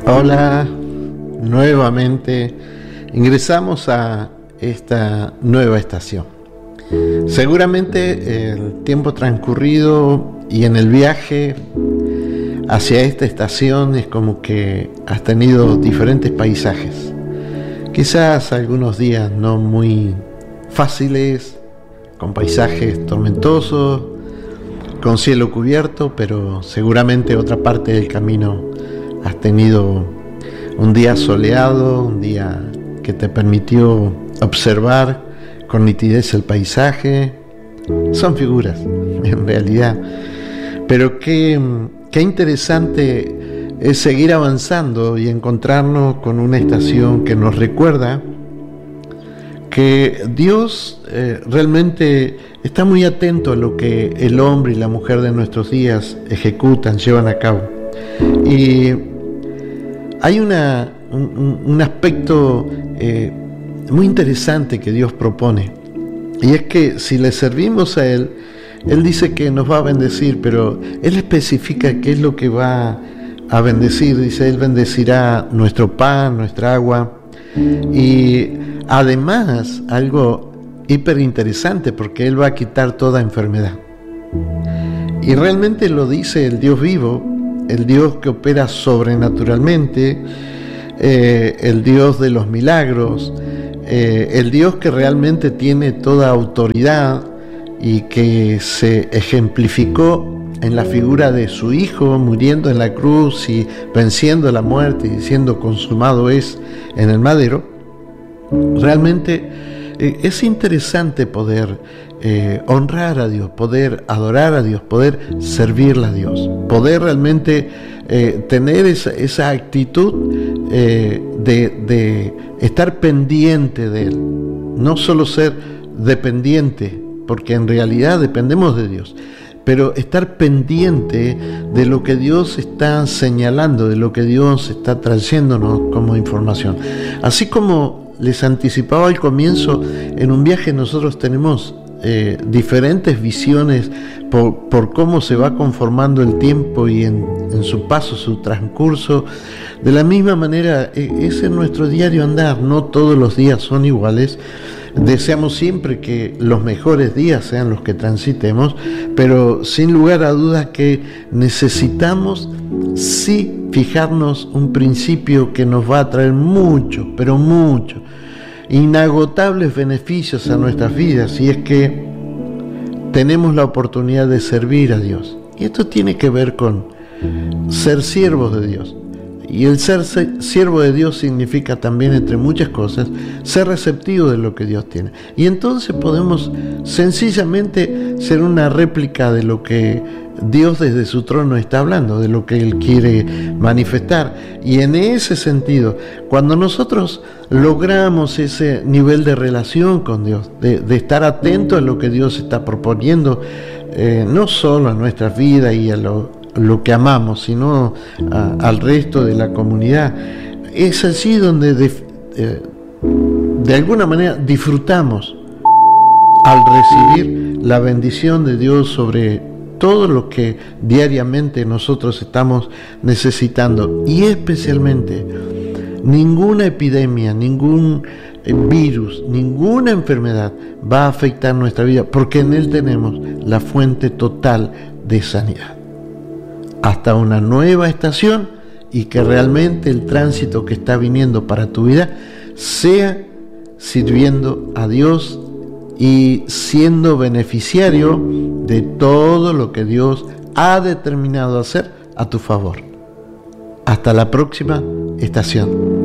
Hola, nuevamente ingresamos a esta nueva estación. Seguramente el tiempo transcurrido y en el viaje hacia esta estación es como que has tenido diferentes paisajes. Quizás algunos días no muy fáciles, con paisajes tormentosos, con cielo cubierto, pero seguramente otra parte del camino has tenido un día soleado, un día que te permitió observar con nitidez el paisaje. Son figuras, en realidad. Pero qué interesante es seguir avanzando y encontrarnos con una estación que nos recuerda que Dios realmente está muy atento a lo que el hombre y la mujer de nuestros días ejecutan, llevan a cabo. Y hay un aspecto muy interesante que Dios propone, y es que si le servimos a Él dice que nos va a bendecir, pero Él especifica qué es lo que va a bendecir. Dice, Él bendecirá nuestro pan, nuestra agua, y además algo hiper interesante, porque Él va a quitar toda enfermedad. Y realmente lo dice el Dios vivo, el Dios que opera sobrenaturalmente, el Dios de los milagros, el Dios que realmente tiene toda autoridad y que se ejemplificó en la figura de su Hijo muriendo en la cruz y venciendo la muerte y diciendo consumado es en el madero. Realmente es interesante poder honrar a Dios, poder adorar a Dios, poder servirle a Dios, poder realmente tener esa actitud de estar pendiente de Él, no solo ser dependiente, porque en realidad dependemos de Dios, pero estar pendiente de lo que Dios está señalando, de lo que Dios está trayéndonos como información. Así como les anticipaba al comienzo, en un viaje nosotros tenemos diferentes visiones por cómo se va conformando el tiempo y en su paso, su transcurso. De la misma manera es en nuestro diario andar, no todos los días son iguales. Deseamos siempre que los mejores días sean los que transitemos, pero sin lugar a dudas que necesitamos sí fijarnos un principio que nos va a traer mucho, pero mucho, inagotables beneficios a nuestras vidas, y es que tenemos la oportunidad de servir a Dios. Y esto tiene que ver con ser siervos de Dios. Y el ser siervo de Dios significa también, entre muchas cosas, ser receptivo de lo que Dios tiene. Y entonces podemos sencillamente ser una réplica de lo que Dios desde su trono está hablando, de lo que Él quiere manifestar. Y en ese sentido, cuando nosotros logramos ese nivel de relación con Dios, de estar atento a lo que Dios está proponiendo, no solo a nuestra vida y a lo que amamos, sino al resto de la comunidad, es así donde de alguna manera disfrutamos al recibir la bendición de Dios sobre todo lo que diariamente nosotros estamos necesitando. Y especialmente ninguna epidemia, ningún virus, ninguna enfermedad va a afectar nuestra vida, porque en Él tenemos la fuente total de sanidad. Hasta una nueva estación, y que realmente el tránsito que está viniendo para tu vida sea sirviendo a Dios y siendo beneficiario de todo lo que Dios ha determinado hacer a tu favor. Hasta la próxima estación.